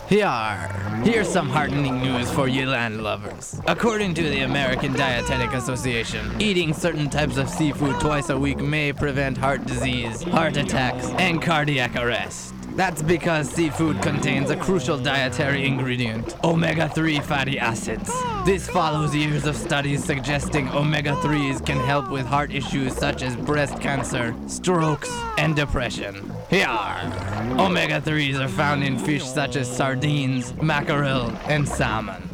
Here's some heartening news for you land lovers. According to the American Dietetic Association, eating certain types of seafood twice a week may prevent heart disease, heart attacks, and cardiac arrest. That's because seafood contains a crucial dietary ingredient, omega-3 fatty acids. This follows years of studies suggesting omega-3s can help with heart issues such as breast cancer, strokes, and depression. Omega-3s are found in fish such as sardines, mackerel, and salmon.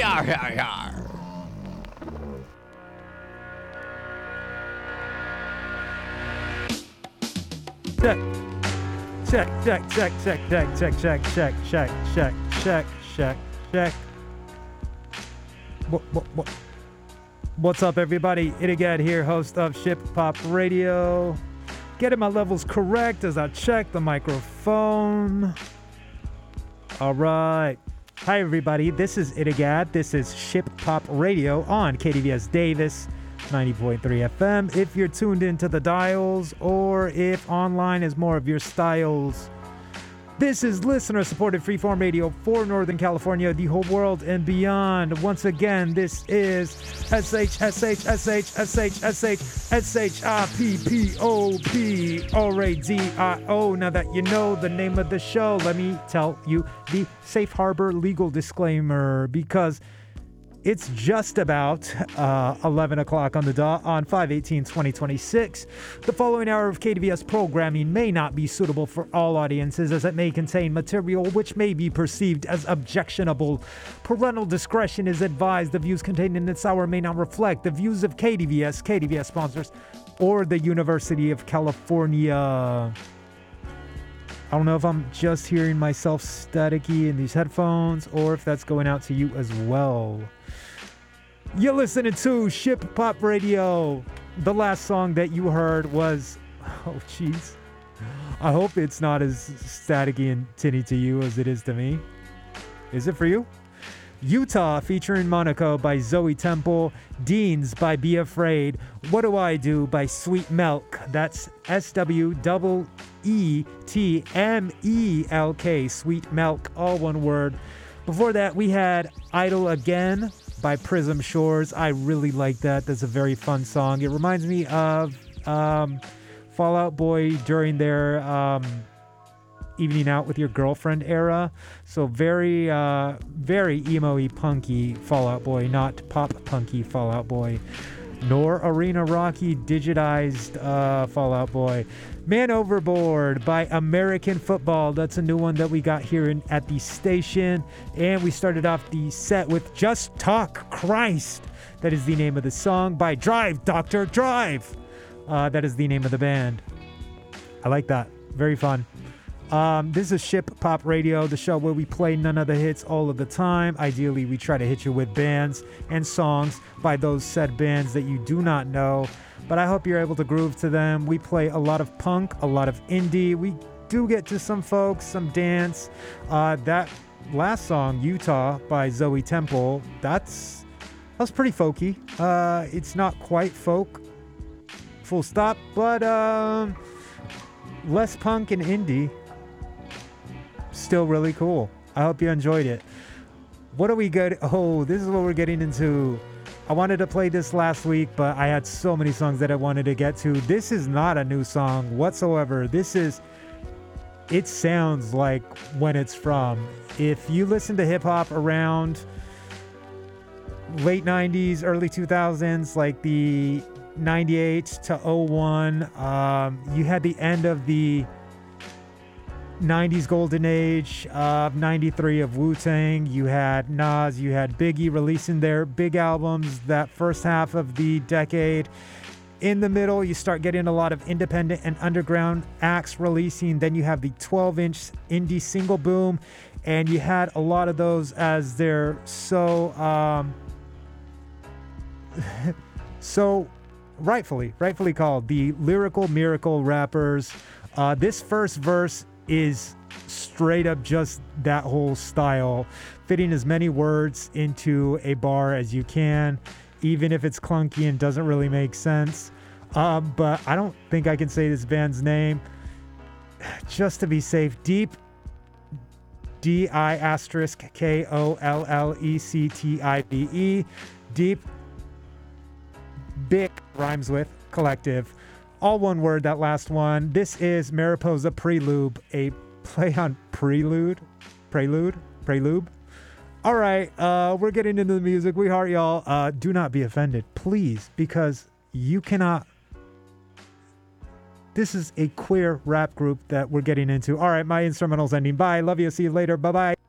Check. What's up, everybody? Itagad here, host of Ship Pop Radio. Getting my levels correct as I check the microphone. All right. Hi, everybody. This is Itagad. This is Ship Pop Radio on KDVS Davis 90.3 FM. If you're tuned into the dials or if online is more of your styles, this is listener-supported freeform radio for Northern California, the whole world, and beyond. Once again, this is SHIPPOPRADIO. Now that you know the name of the show, let me tell you the Safe Harbor legal disclaimer, because it's just about 11 o'clock on the dot on 5/18/2026. The following hour of KDVS programming may not be suitable for all audiences, as it may contain material which may be perceived as objectionable. Parental discretion is advised. The views contained in this hour may not reflect the views of KDVS, KDVS sponsors, or the University of California. I don't know if I'm just hearing myself staticky in these headphones or if that's going out to you as well. You're listening to Ship Pop Radio. The last song that you heard was, oh jeez, I hope it's not as staticky and tinny to you as it is to me. Is it for you? Utah featuring Monaco by Zoe Temple. Deans by Be Afraid. What Do I Do by Sweet Melk. That's SWEETMELK. Sweet Melk, all one word. Before that, we had Idle Again by Prism Shores. I really like that. That's a very fun song. It reminds me of Fall Out Boy during their evening out with your girlfriend era. So very emo-y, punky Fall Out Boy, not pop punky Fall Out Boy, nor arena rocky digitized Fall Out Boy. Man Overboard by American Football. That's a new one that we got here at the station. And we started off the set with Just Talk Christ. That is the name of the song by Drive, Dr. Drive. That is the name of the band. I like that. Very fun. This is Ship Pop Radio, the show where we play none of the hits all of the time. Ideally, we try to hit you with bands and songs by those said bands that you do not know, but I hope you're able to groove to them. We play a lot of punk, a lot of indie. We do get to some folk, some dance. That last song, Utah by Zoe Temple, that was pretty folky. It's not quite folk, full stop, but less punk and indie. Still really cool. I hope you enjoyed it. What do we get? Oh, this is what we're getting into. I wanted to play this last week, but I had so many songs that I wanted to get to. This is not a new song whatsoever. It sounds like when it's from. If you listen to hip hop around late 90s, early 2000s, like the 98 to 01, you had the end of the 90s golden age of 93 of Wu-Tang. You had Nas, you had Biggie releasing their big albums that first half of the decade. In the middle, you start getting a lot of independent and underground acts releasing. Then you have the 12-inch indie single boom, and you had a lot of those as they're so rightfully called the lyrical miracle rappers. This first verse is straight up just that whole style, fitting as many words into a bar as you can, even if it's clunky and doesn't really make sense. But I don't think I can say this band's name just to be safe. Deep DI'Kollective. Deep. Big rhymes with collective. All one word, that last one. This is Mariposa Prelude, a play on prelude. All right, we're getting into the music. We heart y'all. Do not be offended, please, because you cannot. This is a queer rap group that we're getting into. All right, my instrumental's ending. Bye. Love you. See you later. Bye-bye.